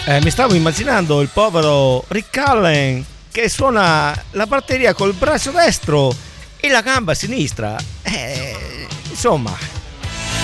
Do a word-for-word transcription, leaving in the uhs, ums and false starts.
Eh, mi stavo immaginando il povero Rick Allen che suona la batteria col braccio destro e la gamba sinistra. Eh, insomma,